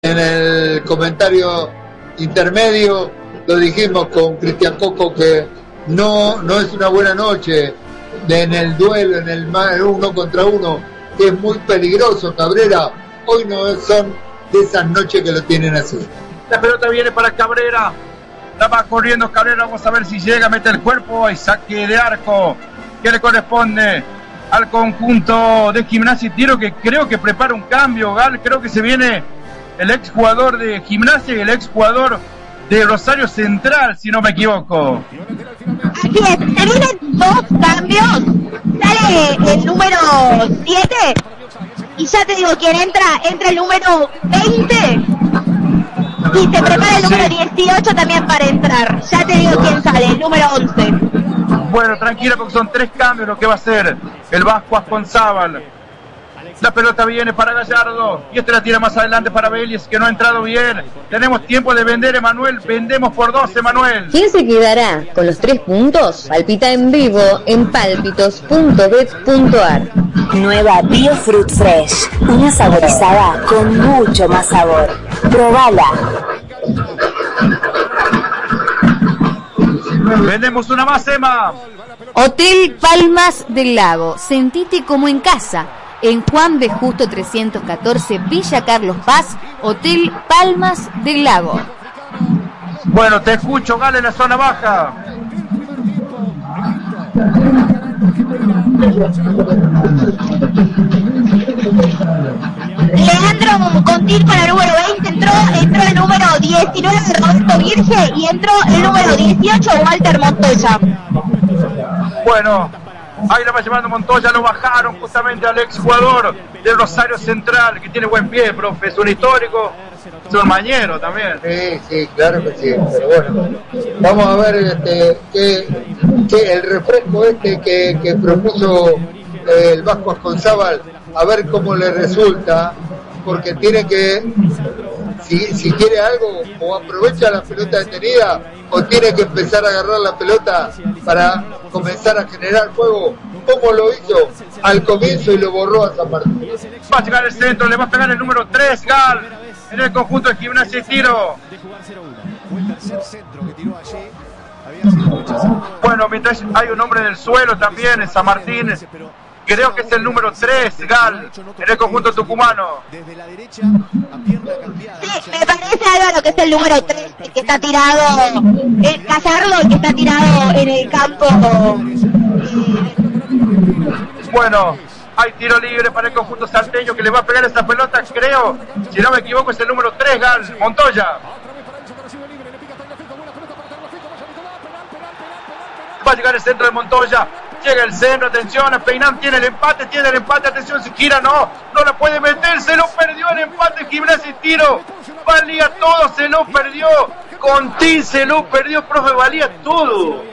En el comentario intermedio lo dijimos con Cristian Coco que no es una buena noche en el duelo, en el 1 contra 1, que es muy peligroso. Cabrera, hoy no son de esas noches que lo tienen así. La pelota viene para Cabrera, la va corriendo Cabrera, vamos a ver si llega, mete el cuerpo y saque de arco que le corresponde al conjunto de Gimnasia y Tiro, que creo que prepara un cambio. Gal, creo que se viene el exjugador de Gimnasia y el exjugador de Rosario Central, si no me equivoco. Así es, se vienen dos cambios. Sale el número 7 y ya te digo quién entra el número 20 y se prepara el número 18 también para entrar. Ya te digo quién sale, el número 11. Bueno, tranquila porque son 3 cambios lo que va a hacer el Vasco Asconzábal. La pelota viene para Gallardo y la tira más adelante para Vélez, que no ha entrado bien. Tenemos tiempo de vender, Emanuel. Vendemos por 2, Emanuel. ¿Quién se quedará con los 3 puntos? Palpita en vivo en palpitos.bet.ar. Nueva BioFruit Fresh, una saborizada con mucho más sabor. Probala. Vendemos una más, Emma. Hotel Palmas del Lago. Sentite como en casa. En Juan B. Justo 314, Villa Carlos Paz, Hotel Palmas del Lago. Bueno, te escucho, Gale, en la zona baja. Leandro Contil con el número 20, entró el número 19 Roberto Virge y entró el número 18 Walter Montoya. Bueno, ahí la va llevando Montoya, lo bajaron justamente al exjugador de Rosario Central, que tiene buen pie, profe, es un histórico, es un mañero también. Sí, claro que sí, pero bueno, vamos a ver que el refresco que propuso el Vasco Asconzábal, a ver cómo le resulta, porque tiene que, si quiere algo, o aprovecha la pelota detenida, o tiene que empezar a agarrar la pelota para comenzar a generar juego, como lo hizo al comienzo y lo borró a San Martín. Va a llegar el centro, le va a pegar el número 3, Gal, en el conjunto de Gimnasia y Tiro. Bueno, mientras hay un hombre del suelo también en San Martín, creo que es el número 3, Gal, en el conjunto tucumano. Sí, me parece, Álvaro, que es el número 3, el que está tirado, el Gallardo, el que está tirado en el campo. Bueno, hay tiro libre para el conjunto salteño que le va a pegar esta pelota, creo, si no me equivoco, es el número 3, Gal, Montoya. Va a llegar el centro de Montoya, llega el centro, atención, Peinán tiene el empate, atención, si gira, no la puede meter, se lo perdió el empate, Gimnasia y Tiro, valía todo, se lo perdió, Contín se lo perdió, profe, valía todo.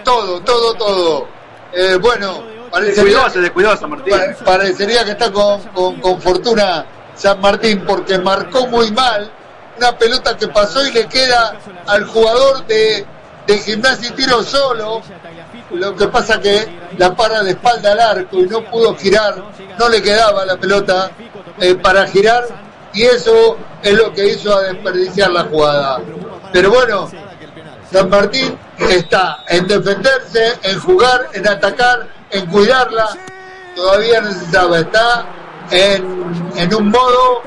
Bueno, se descuidó San Martín. Parecería que está con fortuna San Martín, porque marcó muy mal una pelota que pasó y le queda al jugador de Gimnasia y Tiro solo. Lo que pasa que la para de espalda al arco y no pudo girar, no le quedaba la pelota para girar, y eso es lo que hizo a desperdiciar la jugada. Pero bueno, San Martín está en defenderse, en jugar, en atacar, en cuidarla. Todavía no se sabe, está en un modo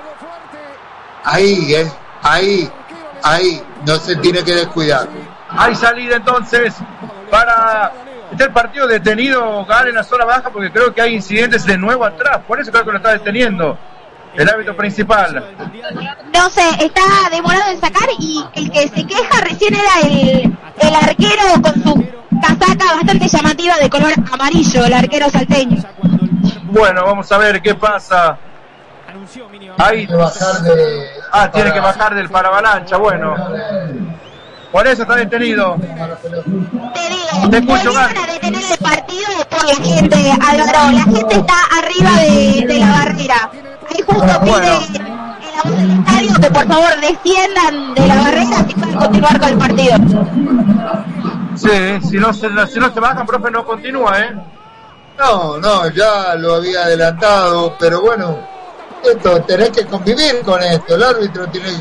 ahí, no se tiene que descuidar. Hay salida entonces para el partido detenido, Gal, en la zona baja, porque creo que hay incidentes de nuevo atrás, por eso creo que lo está deteniendo el árbitro principal. No sé, está demorado en sacar, y el que se queja recién era el arquero con su casaca bastante llamativa de color amarillo, el arquero salteño. Bueno, vamos a ver qué pasa. Ahí tiene que bajar del paravalancha, bueno. Por eso está detenido. Te escucho, van a detener el partido por la gente, Álvaro. La gente está arriba de la barrera. Ahí justo pide en la voz del estadio que por favor desciendan de la barrera y puedan continuar con el partido. Sí, si no se bajan, profe, no continúa, No, ya lo había adelantado, pero bueno, Esto, tenés que convivir con esto, el árbitro tiene que